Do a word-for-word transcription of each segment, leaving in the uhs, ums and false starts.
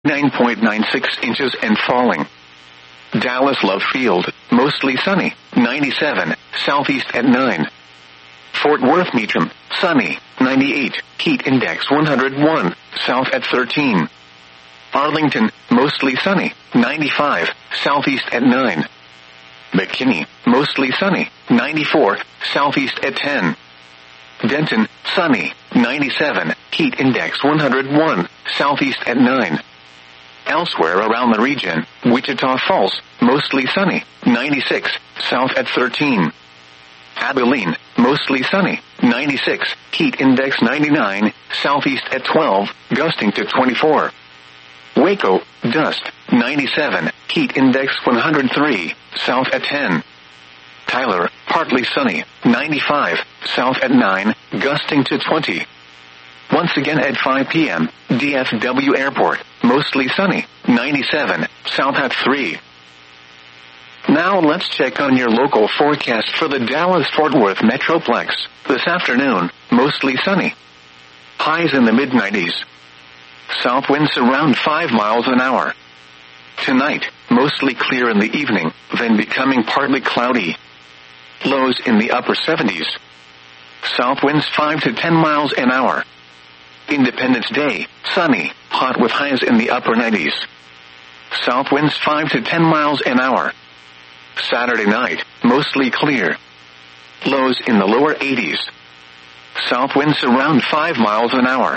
nine point nine six inches and falling. Dallas Love Field, mostly sunny, ninety-seven, southeast at nine. Fort Worth Meacham, sunny, ninety-eight, heat index one hundred one, south at thirteen. Arlington, mostly sunny, ninety-five, southeast at nine. McKinney, mostly sunny, ninety-four, southeast at ten. Denton, sunny, ninety-seven, heat index one hundred one, southeast at nine. Elsewhere around the region, Wichita Falls, mostly sunny, ninety-six, south at thirteen. Abilene, mostly sunny, ninety-six, heat index ninety-nine, southeast at twelve, gusting to twenty-four. Waco, dust, ninety-seven, heat index one hundred three, south at ten. Tyler, partly sunny, ninety-five, south at nine, gusting to twenty. Once again at five p.m., D F W Airport, mostly sunny, ninety-seven, south at three. Now let's check on your local forecast for the Dallas-Fort Worth Metroplex. This afternoon, mostly sunny. Highs in the mid nineties. South winds around five miles an hour. Tonight, mostly clear in the evening, then becoming partly cloudy. Lows in the upper seventies. South winds five to ten miles an hour. Independence Day, sunny, hot with highs in the upper nineties. South winds five to ten miles an hour. Saturday night, mostly clear. Lows in the lower eighties. South winds around five miles an hour.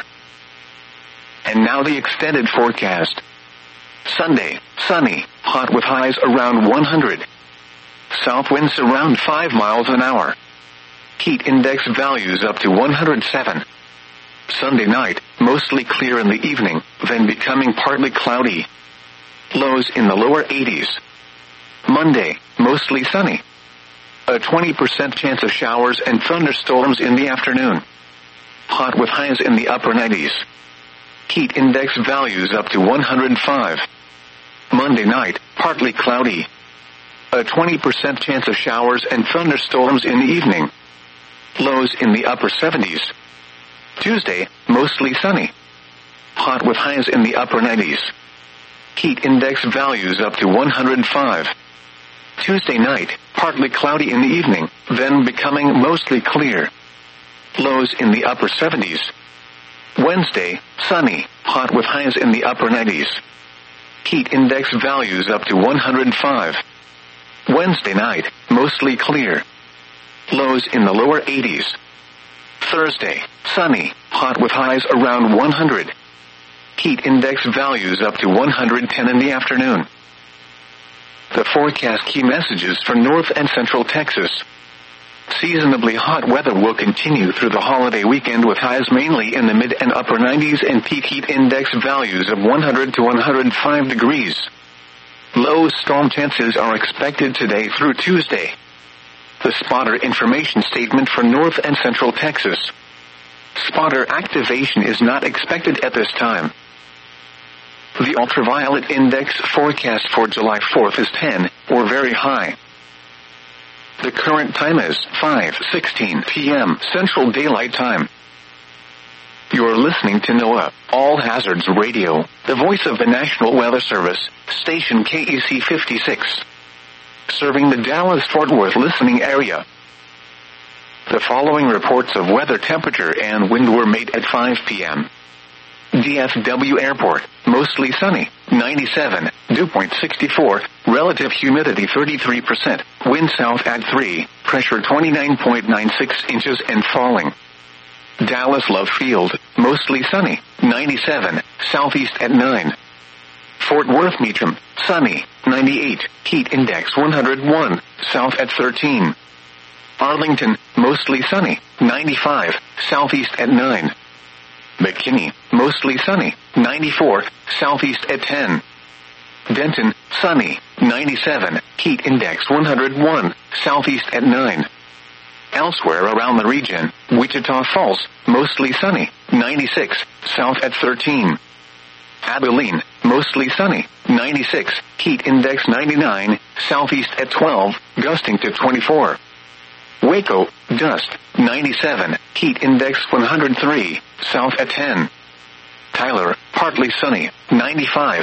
And now the extended forecast. Sunday, sunny, hot with highs around one hundred. South winds around five miles an hour. Heat index values up to one hundred seven. Sunday night, mostly clear in the evening, then becoming partly cloudy. Lows in the lower eighties. Monday, mostly sunny. A twenty percent chance of showers and thunderstorms in the afternoon. Hot with highs in the upper nineties. Heat index values up to one hundred five. Monday night, partly cloudy. A twenty percent chance of showers and thunderstorms in the evening. Lows in the upper seventies. Tuesday, mostly sunny. Hot with highs in the upper nineties. Heat index values up to one hundred five. Tuesday night, partly cloudy in the evening, then becoming mostly clear. Lows in the upper seventies. Wednesday, sunny, hot with highs in the upper nineties. Heat index values up to one hundred five. Wednesday night, mostly clear. Lows in the lower eighties. Thursday, sunny, hot with highs around one hundred. Heat index values up to one hundred ten in the afternoon. The forecast key messages for North and Central Texas. Seasonably hot weather will continue through the holiday weekend with highs mainly in the mid and upper nineties and peak heat index values of one hundred to one hundred five degrees. Low storm chances are expected today through Tuesday. The spotter information statement for North and Central Texas. Spotter activation is not expected at this time. The ultraviolet index forecast for July fourth is ten, or very high. The current time is five sixteen p.m. Central Daylight Time. You're listening to NOAA, All Hazards Radio, the voice of the National Weather Service, station K E C fifty-six. Serving the Dallas-Fort Worth listening area. The following reports of weather temperature and wind were made at five p.m. D F W Airport, mostly sunny, ninety-seven, dew point sixty-four, relative humidity thirty-three percent, wind south at three, pressure twenty-nine point nine six inches and falling. Dallas Love Field, mostly sunny, ninety-seven, southeast at nine. Fort Worth Meacham, sunny, ninety-eight, heat index one hundred one, south at thirteen. Arlington, mostly sunny, ninety-five, southeast at nine. McKinney, mostly sunny, ninety-four, southeast at ten. Denton, sunny, ninety-seven, heat index one hundred one, southeast at nine. Elsewhere around the region, Wichita Falls, mostly sunny, ninety-six, south at thirteen. Abilene, mostly sunny, ninety-six, heat index ninety-nine, southeast at twelve, gusting to twenty-four. Waco, dust, ninety-seven, heat index one hundred three, south at ten. Tyler, partly sunny, ninety-five.